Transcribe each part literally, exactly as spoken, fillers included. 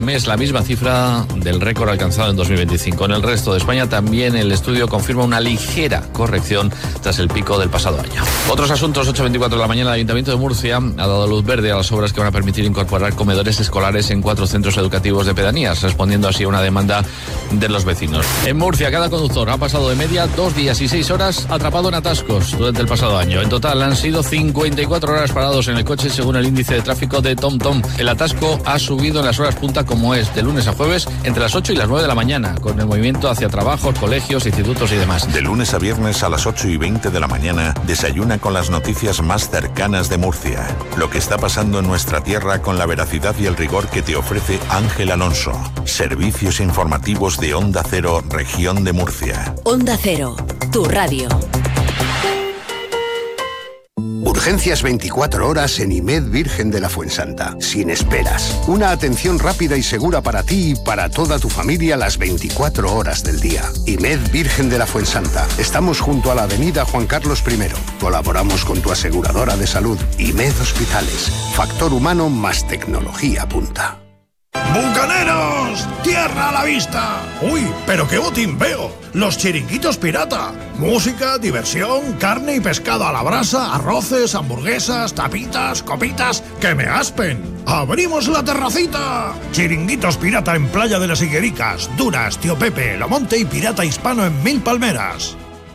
Es la misma cifra del récord alcanzado en dos mil veinticinco. En el resto de España también el estudio confirma una ligera corrección tras el pico del pasado año. Otros asuntos, ocho veinticuatro de la mañana, el Ayuntamiento de Murcia ha dado luz verde a las obras que van a permitir incorporar comedores escolares en cuatro centros educativos de pedanías, respondiendo así a una demanda de los vecinos. En Murcia, cada conductor ha pasado de media dos días y seis horas atrapado en atascos durante el pasado año. En total han sido cincuenta y cuatro horas parados en el coche según el índice de tráfico de TomTom. El atasco ha subido en las horas punta como es de lunes a jueves entre las ocho y las nueve de la mañana, con el movimiento hacia trabajos, colegios, institutos y demás. De lunes a viernes a las ocho y veinte de la mañana, desayuna con las noticias más cercanas de Murcia. Lo que está pasando en nuestra tierra con la veracidad y el rigor que te ofrece Ángel Alonso. Servicios informativos de Onda Cero, Región de Murcia. Onda Cero, tu radio. Urgencias veinticuatro horas en I M E D Virgen de la Fuensanta. Sin esperas. Una atención rápida y segura para ti y para toda tu familia las veinticuatro horas del día. I M E D Virgen de la Fuensanta. Estamos junto a la avenida Juan Carlos primero. Colaboramos con tu aseguradora de salud. I M E D Hospitales. Factor humano más tecnología punta. ¡Bucaneros! ¡Tierra a la vista! ¡Uy, pero qué botín veo! ¡Los chiringuitos pirata! Música, diversión, carne y pescado a la brasa, arroces, hamburguesas, tapitas, copitas... ¡Que me aspen! ¡Abrimos la terracita! Chiringuitos pirata en Playa de las Higuericas, Duras, Tío Pepe, Lomonte y Pirata Hispano en Mil Palmeras.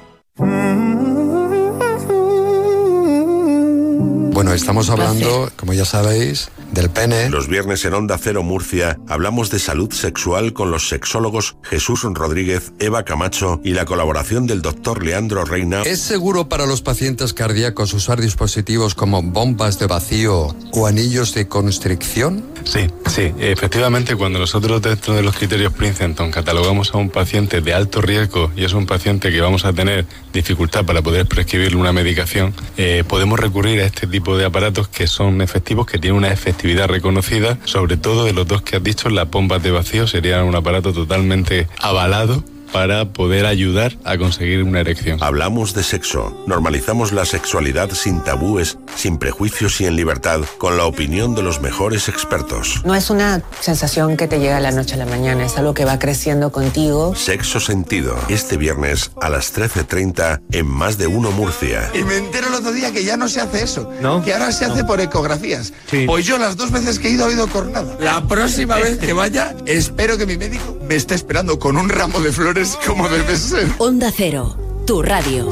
Bueno, estamos hablando, como ya sabéis, del pene. Los viernes en Onda Cero Murcia hablamos de salud sexual con los sexólogos Jesús Rodríguez, Eva Camacho y la colaboración del doctor Leandro Reina. ¿Es seguro para los pacientes cardíacos usar dispositivos como bombas de vacío o anillos de constricción? Sí, sí, efectivamente, cuando nosotros dentro de los criterios Princeton catalogamos a un paciente de alto riesgo y es un paciente que vamos a tener dificultad para poder prescribirle una medicación, eh, podemos recurrir a este tipo de aparatos que son efectivos, que tienen una efectividad reconocida, sobre todo de los dos que has dicho, las bombas de vacío serían un aparato totalmente avalado para poder ayudar a conseguir una erección. Hablamos de sexo, normalizamos la sexualidad sin tabúes, sin prejuicios y en libertad, con la opinión de los mejores expertos. No es una sensación que te llega de la noche a la mañana, es algo que va creciendo contigo. Sexo Sentido, este viernes a las trece treinta en Más de Uno Murcia. Y me entero el otro día que ya no se hace eso, ¿no? Que ahora se no. hace por ecografías. Sí. Pues yo las dos veces que he ido he oído cornada. La próxima vez que vaya, espero que mi médico me esté esperando con un ramo de flores como debe ser. Onda Cero, tu radio.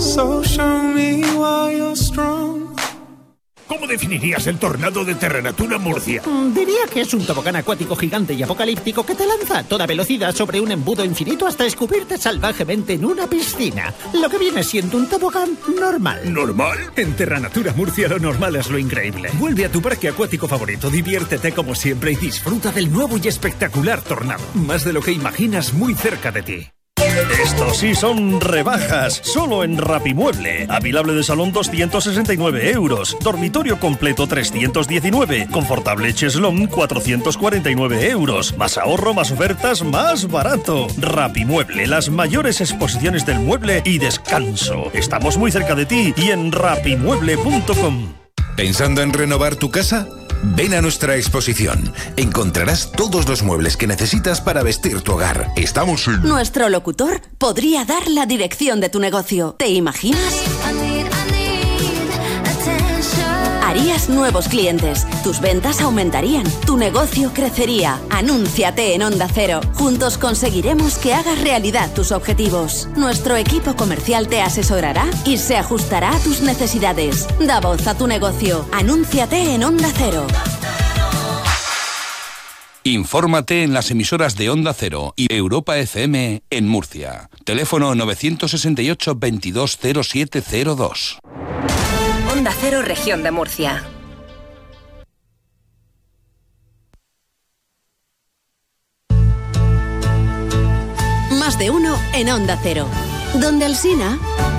¿Cómo definirías el tornado de Terranatura Murcia? Diría que es un tobogán acuático gigante y apocalíptico que te lanza a toda velocidad sobre un embudo infinito hasta escupirte salvajemente en una piscina. Lo que viene siendo un tobogán normal. ¿Normal? En Terranatura Murcia lo normal es lo increíble. Vuelve a tu parque acuático favorito, diviértete como siempre y disfruta del nuevo y espectacular tornado. Más de lo que imaginas, muy cerca de ti. Estos sí son rebajas, solo en Rapimueble. Avilable de salón doscientos sesenta y nueve euros, dormitorio completo trescientos diecinueve, confortable cheslón cuatrocientos cuarenta y nueve euros. Más ahorro, más ofertas, más barato. Rapimueble, las mayores exposiciones del mueble y descanso. Estamos muy cerca de ti y en rapimueble punto com. ¿Pensando en renovar tu casa? Ven a nuestra exposición. Encontrarás todos los muebles que necesitas para vestir tu hogar. Estamos en... Nuestro locutor podría dar la dirección de tu negocio. ¿Te imaginas? Harías nuevos clientes, tus ventas aumentarían, tu negocio crecería. Anúnciate en Onda Cero. Juntos conseguiremos que hagas realidad tus objetivos. Nuestro equipo comercial te asesorará y se ajustará a tus necesidades. Da voz a tu negocio. Anúnciate en Onda Cero. Infórmate en las emisoras de Onda Cero y Europa F M en Murcia. Teléfono nueve seis ocho, veintidós cero siete cero dos. Onda Cero, Región de Murcia. Más de uno en Onda Cero. Donde Alsina